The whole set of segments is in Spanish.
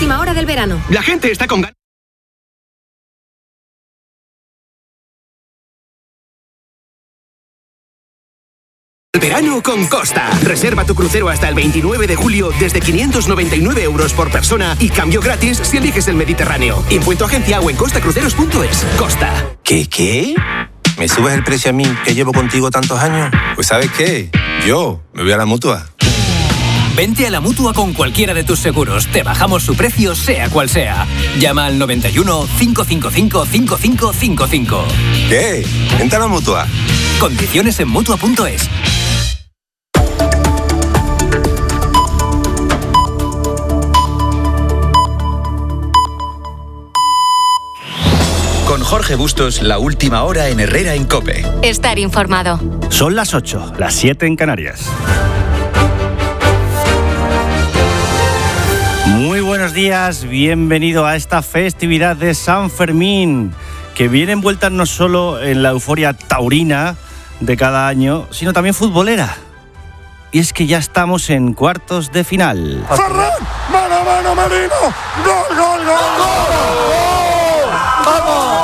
última hora del verano. La gente está con ganas. El verano con Costa. Reserva tu crucero hasta el 29 de julio desde 599 euros por persona y cambio gratis si eliges el Mediterráneo. Info en tu agencia o en costacruceros.es. Costa. ¿Qué? ¿Me subes el precio a mí, que llevo contigo tantos años? Pues ¿sabes qué? Yo me voy a la Mutua. Vente a la Mutua con cualquiera de tus seguros. Te bajamos su precio, sea cual sea. Llama al 91 555 5555. ¿Qué? Vente a la Mutua. Condiciones en Mutua.es. Con Jorge Bustos, la última hora en Herrera en COPE. Estar informado. Son las 8, las 7 en Canarias. Muy buenos días, bienvenido a esta festividad de San Fermín, que viene envuelta no solo en la euforia taurina de cada año, sino también futbolera. Y es que ya estamos en cuartos de final. ¡Ferran! ¡Mano a mano, Merino! ¡Gol, gol, gol, gol! ¡Vamos!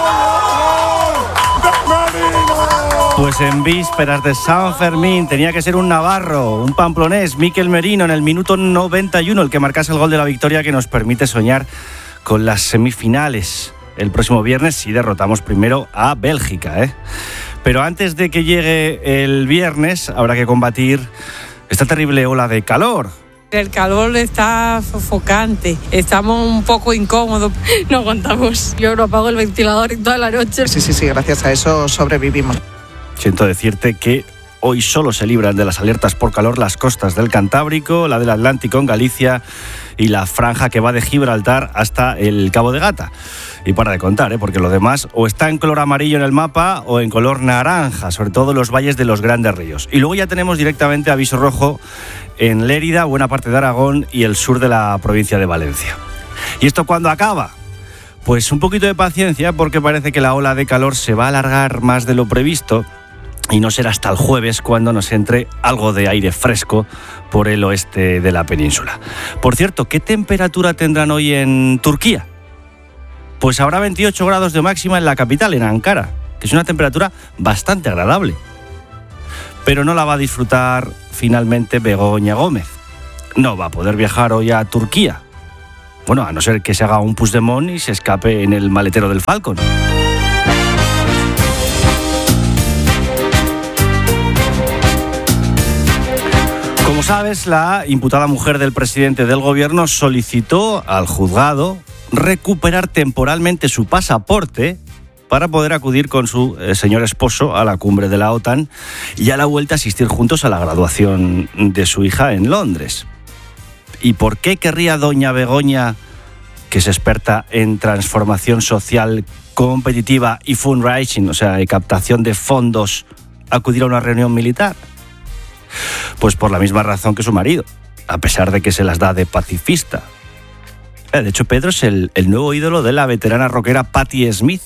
Pues en vísperas de San Fermín tenía que ser un navarro, un pamplonés, Mikel Merino, en el minuto 91, el que marcase el gol de la victoria que nos permite soñar con las semifinales el próximo viernes si derrotamos primero a Bélgica, Pero antes de que llegue el viernes habrá que combatir esta terrible ola de calor. El calor está sofocante, estamos un poco incómodos, no aguantamos. Yo no apago el ventilador en toda la noche. Sí, gracias a eso sobrevivimos. Siento decirte que hoy solo se libran de las alertas por calor las costas del Cantábrico, la del Atlántico en Galicia y la franja que va de Gibraltar hasta el Cabo de Gata. Y para de contar, porque lo demás o está en color amarillo en el mapa o en color naranja, sobre todo los valles de los grandes ríos. Y luego ya tenemos directamente aviso rojo en Lérida, buena parte de Aragón y el sur de la provincia de Valencia. ¿Y esto cuándo acaba? Pues un poquito de paciencia, porque parece que la ola de calor se va a alargar más de lo previsto y no será hasta el jueves cuando nos entre algo de aire fresco por el oeste de la península. Por cierto, ¿qué temperatura tendrán hoy en Turquía? Pues habrá 28 grados de máxima en la capital, en Ankara, que es una temperatura bastante agradable. Pero no la va a disfrutar finalmente Begoña Gómez. No va a poder viajar hoy a Turquía. Bueno, a no ser que se haga un Puigdemont y se escape en el maletero del Falcon. Como sabes, la imputada mujer del presidente del gobierno solicitó al juzgado recuperar temporalmente su pasaporte para poder acudir con su señor esposo a la cumbre de la OTAN y a la vuelta a asistir juntos a la graduación de su hija en Londres. ¿Y por qué querría doña Begoña, que es experta en transformación social competitiva y fundraising, o sea, de captación de fondos, acudir a una reunión militar? Pues por la misma razón que su marido, a pesar de que se las da de pacifista. De hecho, Pedro es el nuevo ídolo de la veterana rockera Patti Smith.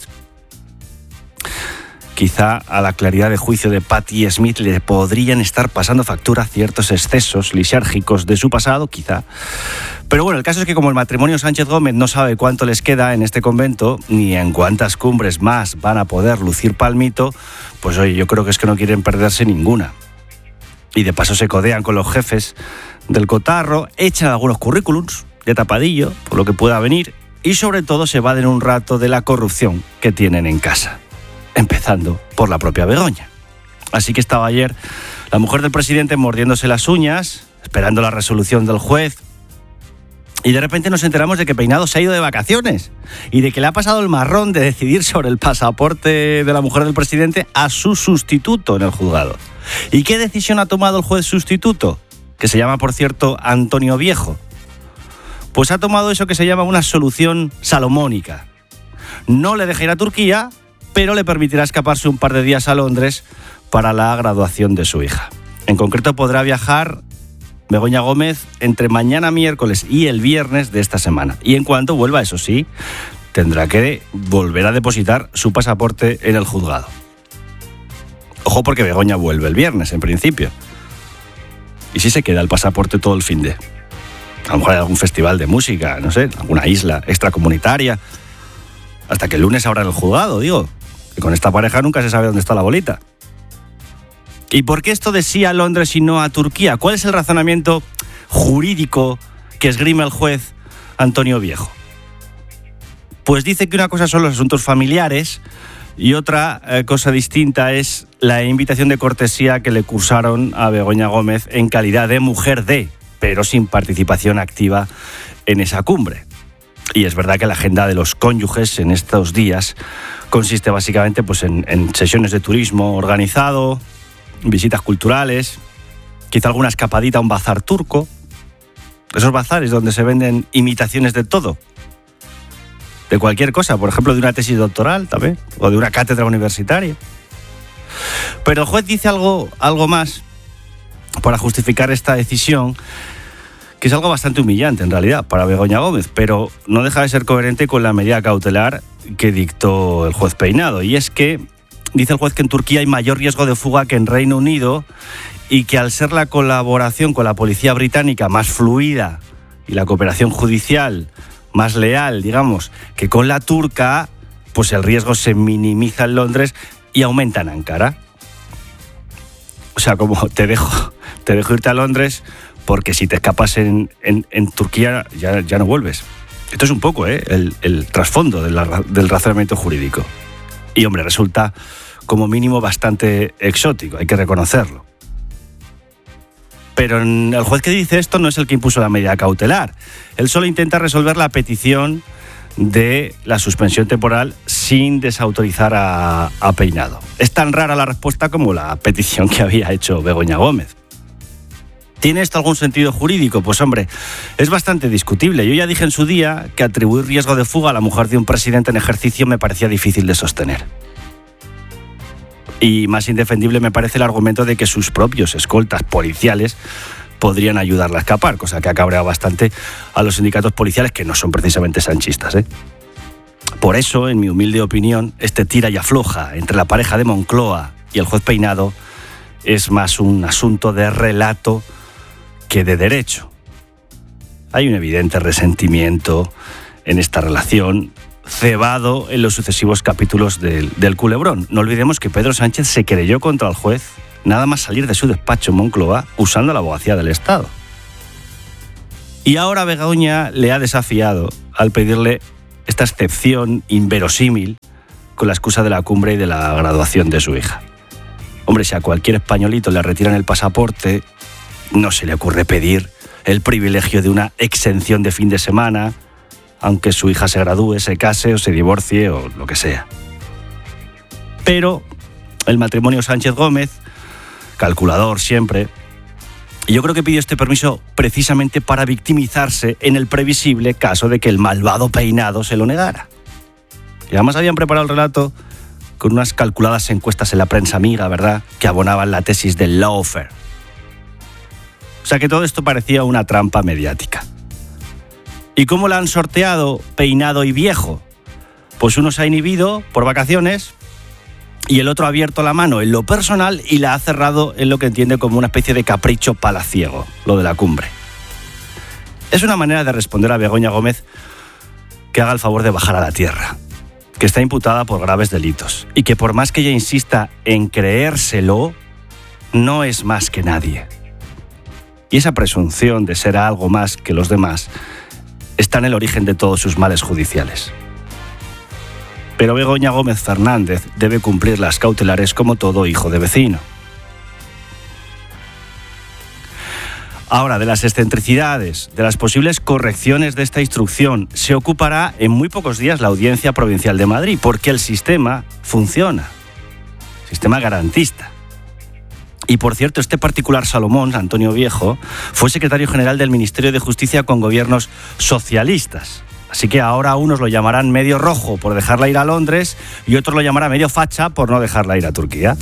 Quizá a la claridad de juicio de Patti Smith le podrían estar pasando factura ciertos excesos lisérgicos de su pasado, quizá. Pero bueno, el caso es que como el matrimonio Sánchez Gómez no sabe cuánto les queda en este convento, ni en cuántas cumbres más van a poder lucir palmito, pues oye, yo creo que es que no quieren perderse ninguna. Y de paso se codean con los jefes del cotarro, echan algunos currículums de tapadillo, por lo que pueda venir, y sobre todo se evaden un rato de la corrupción que tienen en casa. Empezando por la propia Begoña. Así que estaba ayer la mujer del presidente mordiéndose las uñas, esperando la resolución del juez, y de repente nos enteramos de que Peinado se ha ido de vacaciones y de que le ha pasado el marrón de decidir sobre el pasaporte de la mujer del presidente a su sustituto en el juzgado. ¿Y qué decisión ha tomado el juez sustituto? Que se llama, por cierto, Antonio Viejo. Pues ha tomado eso que se llama una solución salomónica. No le deja ir a Turquía, pero le permitirá escaparse un par de días a Londres para la graduación de su hija. En concreto podrá viajar Begoña Gómez entre mañana miércoles y el viernes de esta semana. Y en cuanto vuelva, eso sí, tendrá que volver a depositar su pasaporte en el juzgado. Ojo, porque Begoña vuelve el viernes, en principio. ¿Y si se queda el pasaporte todo el finde? A lo mejor hay algún festival de música, no sé, alguna isla extracomunitaria. Hasta que el lunes abran el juzgado, digo. Que con esta pareja nunca se sabe dónde está la bolita. ¿Y por qué esto de sí a Londres y no a Turquía? ¿Cuál es el razonamiento jurídico que esgrime el juez Antonio Viejo? Pues dice que una cosa son los asuntos familiares y otra cosa distinta es la invitación de cortesía que le cursaron a Begoña Gómez en calidad de mujer pero sin participación activa en esa cumbre. Y es verdad que la agenda de los cónyuges en estos días consiste básicamente pues, en sesiones de turismo organizado, visitas culturales, quizá alguna escapadita a un bazar turco. Esos bazares donde se venden imitaciones de todo. De cualquier cosa, por ejemplo, de una tesis doctoral también, o de una cátedra universitaria. Pero el juez dice algo más para justificar esta decisión, que es algo bastante humillante en realidad para Begoña Gómez, pero no deja de ser coherente con la medida cautelar que dictó el juez Peinado. Y es que dice el juez que en Turquía hay mayor riesgo de fuga que en Reino Unido y que al ser la colaboración con la policía británica más fluida y la cooperación judicial más leal, digamos, que con la turca, pues el riesgo se minimiza en Londres y aumenta en Ankara. O sea, como te dejo irte a Londres porque si te escapas en Turquía ya no vuelves. Esto es un poco el trasfondo del razonamiento jurídico. Y, hombre, resulta como mínimo bastante exótico, hay que reconocerlo. Pero el juez que dice esto no es el que impuso la medida cautelar. Él solo intenta resolver la petición de la suspensión temporal sin desautorizar a Peinado. Es tan rara la respuesta como la petición que había hecho Begoña Gómez. ¿Tiene esto algún sentido jurídico? Pues hombre, es bastante discutible. Yo ya dije en su día que atribuir riesgo de fuga a la mujer de un presidente en ejercicio me parecía difícil de sostener. Y más indefendible me parece el argumento de que sus propios escoltas policiales podrían ayudarla a escapar, cosa que ha cabreado bastante a los sindicatos policiales, que no son precisamente sanchistas, ¿eh? Por eso, en mi humilde opinión, este tira y afloja entre la pareja de Moncloa y el juez Peinado es más un asunto de relato que de derecho. Hay un evidente resentimiento en esta relación, cebado en los sucesivos capítulos del Culebrón. No olvidemos que Pedro Sánchez se querelló contra el juez nada más salir de su despacho en Moncloa usando la abogacía del Estado. Y ahora Begoña le ha desafiado al pedirle esta excepción inverosímil con la excusa de la cumbre y de la graduación de su hija. Hombre, si a cualquier españolito le retiran el pasaporte, no se le ocurre pedir el privilegio de una exención de fin de semana, aunque su hija se gradúe, se case o se divorcie o lo que sea. Pero el matrimonio Sánchez-Gómez, calculador siempre, yo creo que pidió este permiso precisamente para victimizarse en el previsible caso de que el malvado Peinado se lo negara. Y además habían preparado el relato con unas calculadas encuestas en la prensa amiga, ¿verdad?, que abonaban la tesis del lawfare. O sea que todo esto parecía una trampa mediática. ¿Y cómo la han sorteado Peinado y Viejo? Pues uno se ha inhibido por vacaciones y el otro ha abierto la mano en lo personal y la ha cerrado en lo que entiende como una especie de capricho palaciego, lo de la cumbre. Es una manera de responder a Begoña Gómez que haga el favor de bajar a la tierra, que está imputada por graves delitos y que por más que ella insista en creérselo, no es más que nadie. Y esa presunción de ser algo más que los demás está en el origen de todos sus males judiciales. Pero Begoña Gómez Fernández debe cumplir las cautelares como todo hijo de vecino. Ahora, de las excentricidades, de las posibles correcciones de esta instrucción, se ocupará en muy pocos días la Audiencia Provincial de Madrid, porque el sistema funciona. Sistema garantista. Y por cierto, este particular Salomón, Antonio Viejo, fue secretario general del Ministerio de Justicia con gobiernos socialistas. Así que ahora unos lo llamarán medio rojo por dejarla ir a Londres y otros lo llamarán medio facha por no dejarla ir a Turquía.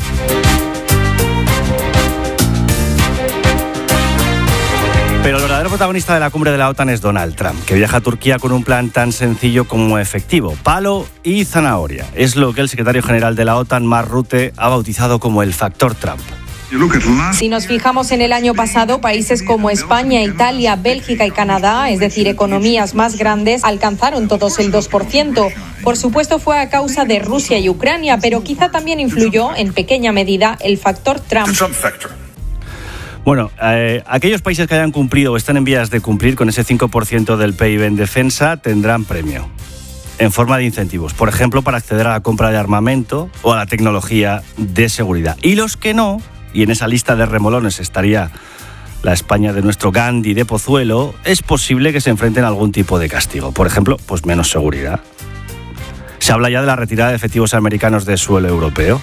Pero el verdadero protagonista de la cumbre de la OTAN es Donald Trump, que viaja a Turquía con un plan tan sencillo como efectivo: palo y zanahoria. Es lo que el secretario general de la OTAN, Mark Rutte, ha bautizado como el factor Trump. Si nos fijamos en el año pasado, países como España, Italia, Bélgica y Canadá, es decir, economías más grandes, alcanzaron todos el 2%. Por supuesto, fue a causa de Rusia y Ucrania, pero quizá también influyó en pequeña medida el factor Trump. Bueno, aquellos países que hayan cumplido o están en vías de cumplir con ese 5% del PIB en defensa tendrán premio en forma de incentivos, por ejemplo, para acceder a la compra de armamento o a la tecnología de seguridad. Y los que no, y en esa lista de remolones estaría la España de nuestro Gandhi de Pozuelo, es posible que se enfrenten a algún tipo de castigo. Por ejemplo, pues menos seguridad. Se habla ya de la retirada de efectivos americanos de suelo europeo.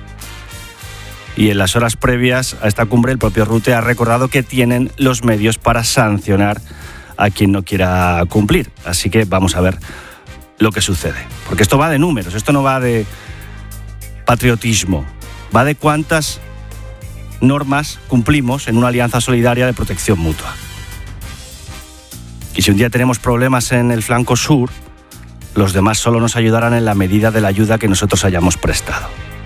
Y en las horas previas a esta cumbre, el propio Rutte ha recordado que tienen los medios para sancionar a quien no quiera cumplir. Así que vamos a ver lo que sucede. Porque esto va de números, esto no va de patriotismo. Va de cuántas normas cumplimos en una alianza solidaria de protección mutua. Y si un día tenemos problemas en el flanco sur, los demás solo nos ayudarán en la medida de la ayuda que nosotros hayamos prestado.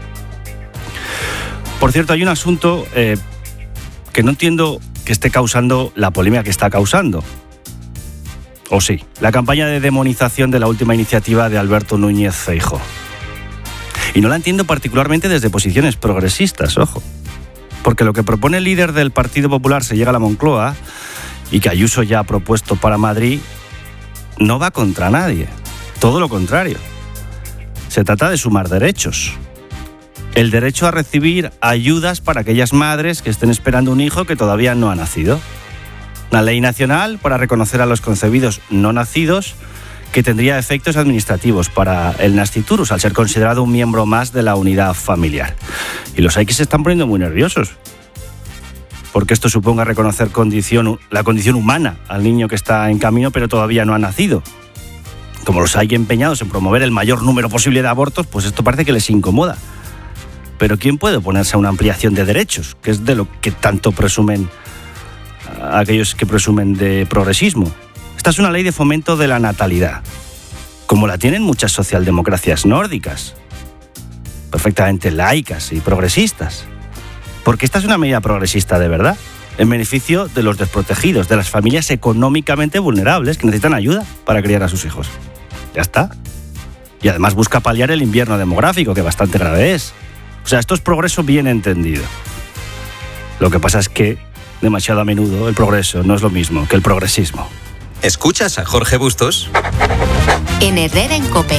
Por cierto, hay un asunto que no entiendo que esté causando la polémica que está causando. O sí, la campaña de demonización de la última iniciativa de Alberto Núñez Feijóo. Y no la entiendo particularmente desde posiciones progresistas, ojo. Porque lo que propone el líder del Partido Popular se llega a la Moncloa y que Ayuso ya ha propuesto para Madrid, no va contra nadie. Todo lo contrario. Se trata de sumar derechos. El derecho a recibir ayudas para aquellas madres que estén esperando un hijo que todavía no ha nacido. Una ley nacional para reconocer a los concebidos no nacidos que tendría efectos administrativos para el nasciturus al ser considerado un miembro más de la unidad familiar. Y los hay que se están poniendo muy nerviosos porque esto suponga reconocer la condición humana al niño que está en camino pero todavía no ha nacido. Como los hay empeñados en promover el mayor número posible de abortos, pues esto parece que les incomoda. Pero ¿quién puede oponerse a una ampliación de derechos? Que es de lo que tanto presumen aquellos que presumen de progresismo. Esta es una ley de fomento de la natalidad, como la tienen muchas socialdemocracias nórdicas, perfectamente laicas y progresistas. Porque esta es una medida progresista de verdad, en beneficio de los desprotegidos, de las familias económicamente vulnerables que necesitan ayuda para criar a sus hijos. Ya está. Y además busca paliar el invierno demográfico, que bastante grave es. O sea, esto es progreso bien entendido. Lo que pasa es que demasiado a menudo el progreso no es lo mismo que el progresismo. ¿Escuchas a Jorge Bustos? En Herrera en COPE.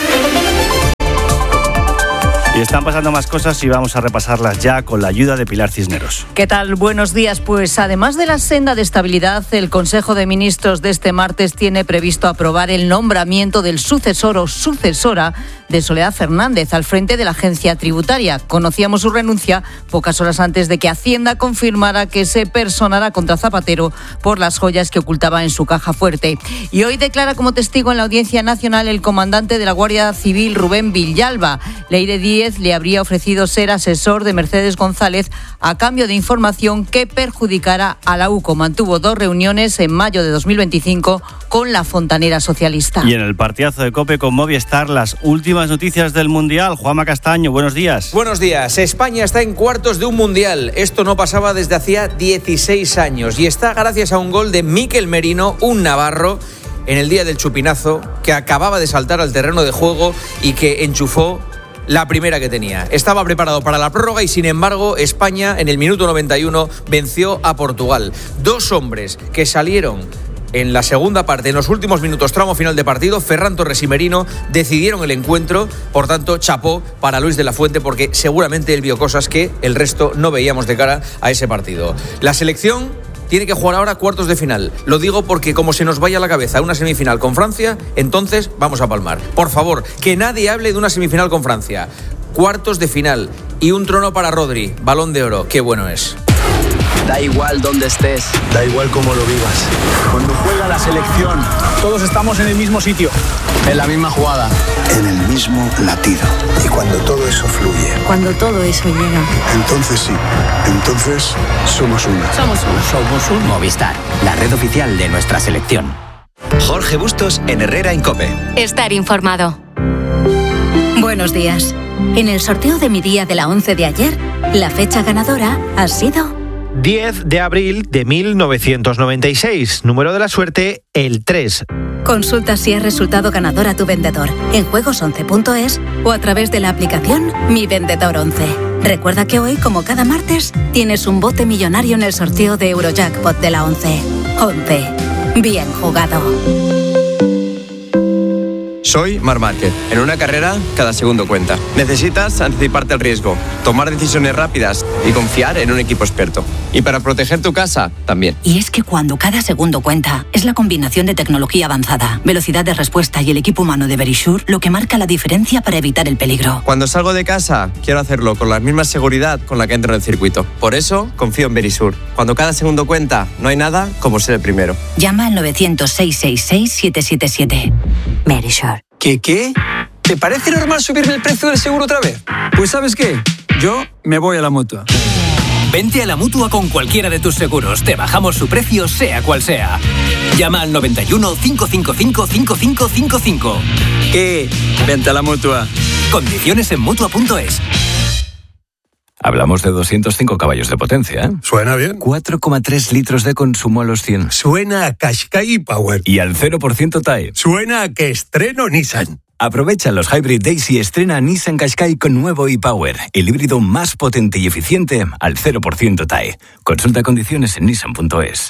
Y están pasando más cosas y vamos a repasarlas ya con la ayuda de Pilar Cisneros. ¿Qué tal? Buenos días. Pues además de la senda de estabilidad, el Consejo de Ministros de este martes tiene previsto aprobar el nombramiento del sucesor o sucesora de Soledad Fernández al frente de la agencia tributaria. Conocíamos su renuncia pocas horas antes de que Hacienda confirmara que se personara contra Zapatero por las joyas que ocultaba en su caja fuerte. Y hoy declara como testigo en la Audiencia Nacional el comandante de la Guardia Civil, Rubén Villalba. Leire Díez le habría ofrecido ser asesor de Mercedes González a cambio de información que perjudicara a la UCO. Mantuvo 2 reuniones en mayo de 2025 con la fontanera socialista. Y en el partidazo de COPE con Movistar, las últimas noticias del Mundial. Juanma Castaño, buenos días. Buenos días. España está en cuartos de un Mundial. Esto no pasaba desde hacía 16 años y está gracias a un gol de Mikel Merino, un navarro, en el día del chupinazo, que acababa de saltar al terreno de juego y que enchufó la primera que tenía. Estaba preparado para la prórroga y, sin embargo, España en el minuto 91 venció a Portugal. 2 hombres que salieron en la segunda parte, en los últimos minutos, tramo final de partido, Ferran Torres y Merino, decidieron el encuentro. Por tanto, chapó para Luis de la Fuente, porque seguramente él vio cosas que el resto no veíamos de cara a ese partido. La selección tiene que jugar ahora cuartos de final. Lo digo porque como se nos vaya a la cabeza una semifinal con Francia, entonces vamos a palmar. Por favor, que nadie hable de una semifinal con Francia. Cuartos de final y un trono para Rodri, Balón de Oro. Qué bueno es. Da igual dónde estés, da igual cómo lo vivas. Cuando juega la selección, todos estamos en el mismo sitio, en la misma jugada, en el mismo latido. Y cuando todo eso fluye, cuando todo eso llega, entonces sí, entonces somos uno. Somos uno. Somos un Movistar, la red oficial de nuestra selección. Jorge Bustos en Herrera en COPE. Estar informado. Buenos días. En el sorteo de mi día de la 11 de ayer, La fecha ganadora ha sido 10 de abril de 1996. Número de la suerte, el 3. Consulta si has resultado ganador a tu vendedor en juegos11.es o a través de la aplicación Mi Vendedor 11. Recuerda que hoy, como cada martes, tienes un bote millonario en el sorteo de Eurojackpot de la 11. 11. Bien jugado. Soy Marc Márquez. En una carrera, cada segundo cuenta. Necesitas anticiparte al riesgo, tomar decisiones rápidas y confiar en un equipo experto. Y para proteger tu casa, también. Y es que cuando cada segundo cuenta, es la combinación de tecnología avanzada, velocidad de respuesta y el equipo humano de Verisure lo que marca la diferencia para evitar el peligro. Cuando salgo de casa, quiero hacerlo con la misma seguridad con la que entro en el circuito. Por eso, confío en Verisure. Cuando cada segundo cuenta, no hay nada como ser el primero. Llama al 900-666-777. Verisure. ¿Qué? ¿Te parece normal subirme el precio del seguro otra vez? Pues ¿sabes qué? Yo me voy a la Mutua. Vente a la Mutua con cualquiera de tus seguros. Te bajamos su precio, sea cual sea. Llama al 91 555 5555. ¿Qué? Vente a la Mutua. Condiciones en Mutua.es. Hablamos de 205 caballos de potencia, ¿eh? Suena bien. 4,3 litros de consumo a los 100. Suena a Qashqai Power. Y al 0% TAE. Suena a que estreno Nissan. Aprovecha los Hybrid Days y estrena Nissan Qashqai con nuevo e-Power, el híbrido más potente y eficiente al 0% TAE. Consulta condiciones en Nissan.es.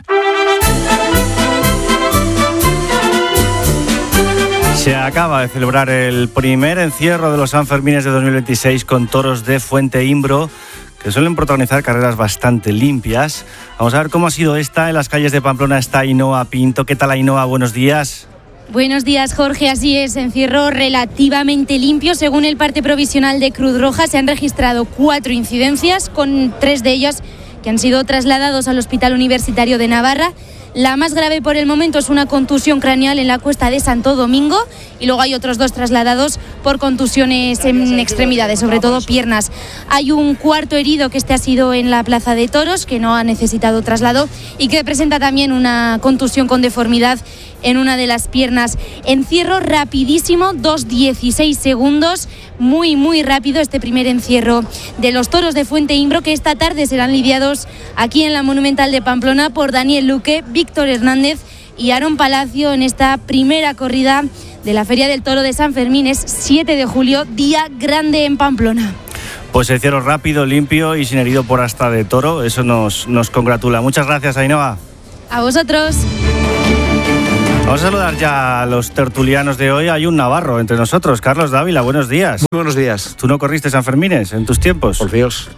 Se acaba de celebrar el primer encierro de los Sanfermines de 2026 con toros de Fuente Imbro, que suelen protagonizar carreras bastante limpias. Vamos a ver cómo ha sido esta. En las calles de Pamplona está Ainhoa Pinto. ¿Qué tal, Ainhoa? Buenos días. Buenos días, Jorge. Así es, encierro relativamente limpio. Según el parte provisional de Cruz Roja, se han registrado 4 incidencias, con 3 de ellas que han sido trasladados al Hospital Universitario de Navarra. La más grave por el momento es una contusión craneal en la Cuesta de Santo Domingo, y luego hay otros 2 trasladados por contusiones en extremidades, sobre todo piernas. Hay un cuarto herido, que ha sido en la Plaza de Toros, que no ha necesitado traslado y que presenta también una contusión con deformidad en una de las piernas. Encierro rapidísimo, 2:16 segundos, muy rápido este primer encierro de los toros de Fuente Imbro, que esta tarde serán lidiados aquí en la Monumental de Pamplona por Daniel Luque, Víctor Hernández y Aarón Palacio en esta primera corrida de la Feria del Toro de San Fermín. Es 7 de julio, día grande en Pamplona. Pues encierro rápido, limpio y sin herido por asta de toro. Eso nos congratula. Muchas gracias, Ainhoa. A vosotros. Vamos a saludar ya a los tertulianos de hoy. Hay un navarro entre nosotros, Carlos Dávila, buenos días. Muy buenos días. ¿Tú no corriste San Fermines en tus tiempos? Por Dios.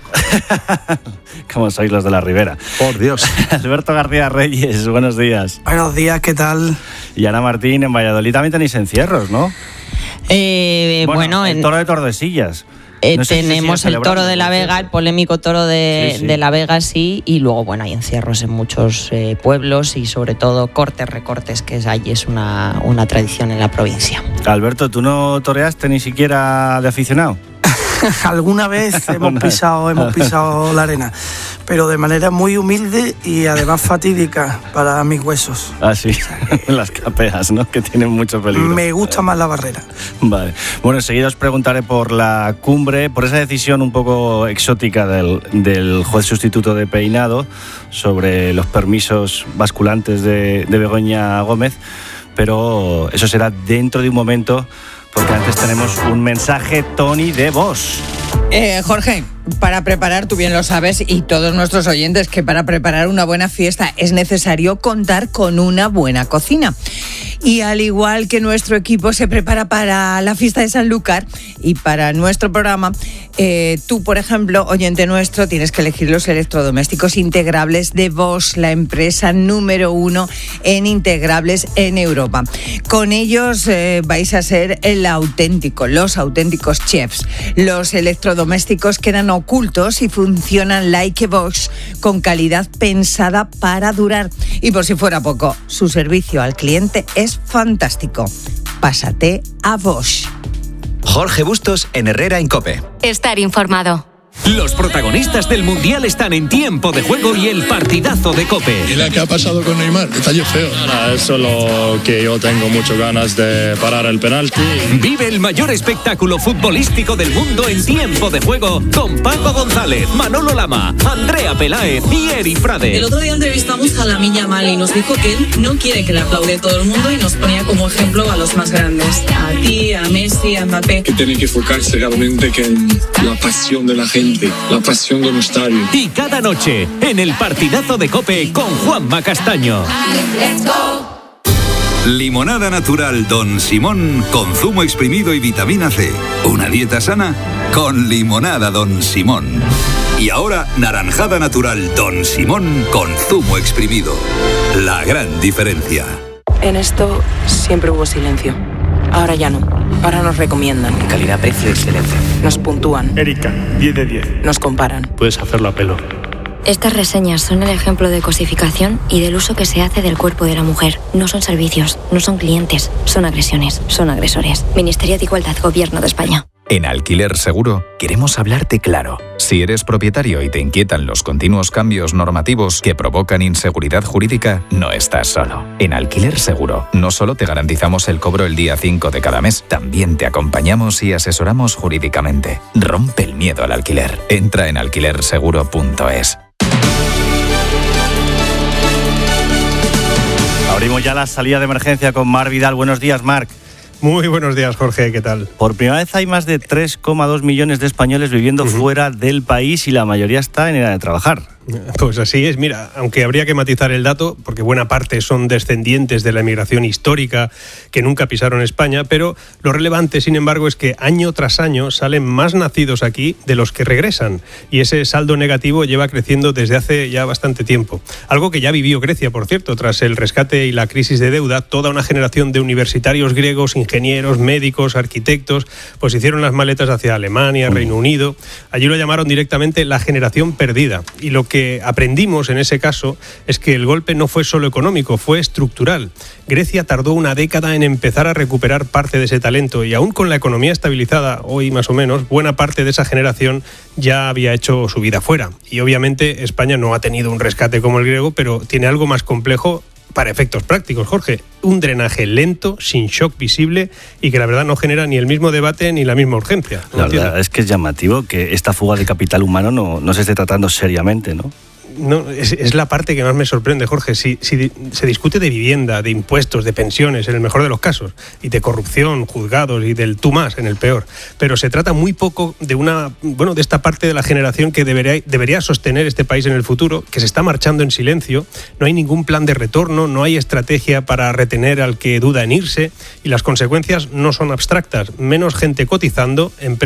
¿Cómo sois los de la Ribera? Por Dios. Alberto García Reyes, buenos días. Buenos días, ¿qué tal? Y Ana Martín, en Valladolid también tenéis encierros, ¿no? Bueno, el toro de Tordesillas. No sé tenemos el toro de la Vega, el polémico toro de la Vega, sí, y luego, bueno, hay encierros en muchos pueblos y sobre todo recortes, que allí es una tradición en la provincia. Alberto, ¿tú no toreaste ni siquiera de aficionado? Alguna vez hemos pisado la arena, pero de manera muy humilde y además fatídica para mis huesos. Ah, sí, las capeas, ¿no? Que tienen mucho peligro. Me gusta más la barrera. Vale. Bueno, enseguida os preguntaré por la cumbre, por esa decisión un poco exótica del juez sustituto de Peinado sobre los permisos basculantes de Begoña Gómez, pero eso será dentro de un momento, porque antes tenemos un mensaje, Tony, de voz. Jorge, para preparar, tú bien lo sabes, y todos nuestros oyentes, que para preparar una buena fiesta es necesario contar con una buena cocina. Y al igual que nuestro equipo se prepara para la fiesta de Sanlúcar y para nuestro programa, tú, por ejemplo, oyente nuestro, tienes que elegir los electrodomésticos integrables de Bosch, la empresa número 1 en integrables en Europa. Con ellos vais a ser los auténticos chefs. Los electrodomésticos quedan ocultos y funcionan like Bosch, con calidad pensada para durar. Y por si fuera poco, su servicio al cliente es fantástico. Pásate a Bosch. Jorge Bustos en Herrera en COPE. Estar informado. Los protagonistas del Mundial están en Tiempo de Juego y el partidazo de COPE. ¿Y la que ha pasado con Neymar? Detalle feo. Nada, es solo que yo tengo muchas ganas de parar el penalti. Vive el mayor espectáculo futbolístico del mundo en Tiempo de Juego con Paco González, Manolo Lama, Andrea Peláez y Eri Frade. El otro día entrevistamos a Lamine Yamal y nos dijo que él no quiere que le aplaude todo el mundo y nos ponía como ejemplo a los más grandes. A ti, a Messi, a Mbappé. Que tiene que enfocarse realmente en la pasión de la gente, la pasión de un estadio. Y cada noche en el partidazo de COPE con Juanma Castaño. Limonada natural Don Simón con zumo exprimido y vitamina C. Una dieta sana con limonada Don Simón. Y ahora naranjada natural Don Simón con zumo exprimido. La gran diferencia. En esto siempre hubo silencio. Ahora ya no. Ahora nos recomiendan. Calidad, precio, excelencia. Nos puntúan. Erika, 10 de 10. Nos comparan. Puedes hacerlo a pelo. Estas reseñas son el ejemplo de cosificación y del uso que se hace del cuerpo de la mujer. No son servicios, no son clientes, son agresiones, son agresores. Ministerio de Igualdad, Gobierno de España. En Alquiler Seguro queremos hablarte claro. Si eres propietario y te inquietan los continuos cambios normativos que provocan inseguridad jurídica, no estás solo. En Alquiler Seguro no solo te garantizamos el cobro el día 5 de cada mes, también te acompañamos y asesoramos jurídicamente. Rompe el miedo al alquiler. Entra en alquilerseguro.es. Abrimos ya la salida de emergencia con Marc Vidal. Buenos días, Marc. Muy buenos días, Jorge, ¿qué tal? Por primera vez hay más de 3,2 millones de españoles viviendo fuera del país y la mayoría está en edad de trabajar. Pues así es, mira, aunque habría que matizar el dato, porque buena parte son descendientes de la emigración histórica que nunca pisaron España, pero lo relevante, sin embargo, es que año tras año salen más nacidos aquí de los que regresan, y ese saldo negativo lleva creciendo desde hace ya bastante tiempo. Algo que ya vivió Grecia, por cierto, tras el rescate y la crisis de deuda. Toda una generación de universitarios griegos, ingenieros, médicos, arquitectos, pues hicieron las maletas hacia Alemania, Reino Unido. Allí lo llamaron directamente la generación perdida, y lo que aprendimos en ese caso es que el golpe no fue solo económico, fue estructural. Grecia tardó una década en empezar a recuperar parte de ese talento y aún con la economía estabilizada, hoy más o menos, buena parte de esa generación ya había hecho su vida fuera. Y obviamente España no ha tenido un rescate como el griego, pero tiene algo más complejo para efectos prácticos, Jorge. Un drenaje lento, sin shock visible y que la verdad no genera ni el mismo debate ni la misma urgencia. La verdad es que es llamativo que esta fuga de capital humano no se esté tratando seriamente, ¿no? No, es la parte que más me sorprende, Jorge. Si se discute de vivienda, de impuestos, de pensiones, en el mejor de los casos, y de corrupción, juzgados y del tú más, en el peor, pero se trata muy poco de esta parte de la generación que debería sostener este país en el futuro, que se está marchando en silencio. No hay ningún plan de retorno, no hay estrategia para retener al que duda en irse, y las consecuencias no son abstractas. Menos gente cotizando, empresas